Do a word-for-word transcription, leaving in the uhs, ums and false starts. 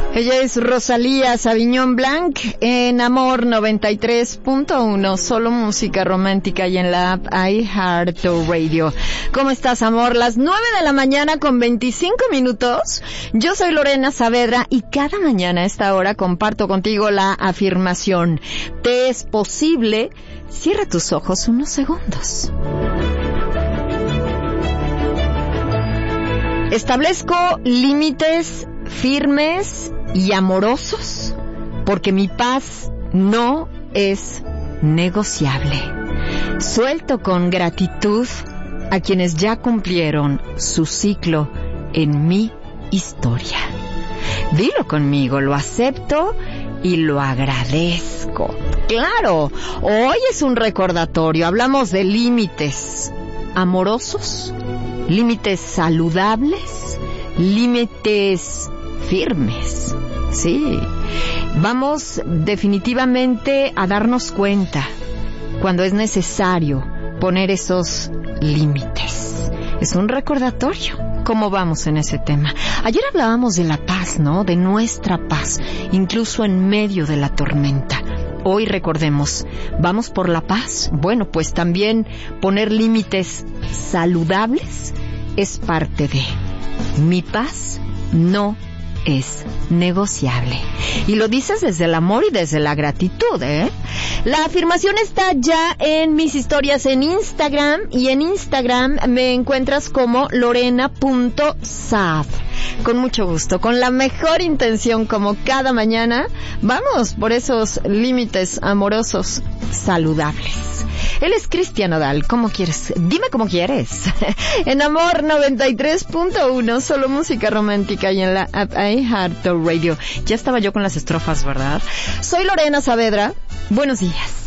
Ella es Rosalía Sauvignon Blanc en Amor noventa y tres punto uno, solo música romántica, y en la app iHeartRadio. ¿Cómo estás, amor? Las nueve de la mañana con veinticinco minutos. Yo soy Lorena Saavedra y cada mañana a esta hora comparto contigo la afirmación: te es posible. Cierra tus ojos unos segundos. Establezco límites firmes y amorosos, porque mi paz no es negociable. Suelto con gratitud a quienes ya cumplieron su ciclo en mi historia. Dilo conmigo: lo acepto y lo agradezco. Claro, hoy es un recordatorio. Hablamos de límites amorosos, límites saludables, límites firmes. Sí, vamos definitivamente a darnos cuenta cuando es necesario poner esos límites. Es un recordatorio. ¿Cómo vamos en ese tema? Ayer hablábamos de la paz, ¿no? De nuestra paz, incluso en medio de la tormenta. Hoy recordemos, ¿vamos por la paz? Bueno, pues también poner límites saludables es parte de mi paz. No es negociable. Y lo dices desde el amor y desde la gratitud, ¿eh? La afirmación está ya en mis historias en Instagram, y en Instagram me encuentras como lorena punto sav. Con mucho gusto, con la mejor intención, como cada mañana, vamos por esos límites amorosos saludables. Él es Cristian Nodal. ¿Cómo quieres? Dime cómo quieres. En Amor noventa y tres punto uno, solo música romántica, y en la app iHeartRadio. Ya estaba yo con las estrofas, ¿verdad? Soy Lorena Saavedra. Buenos días.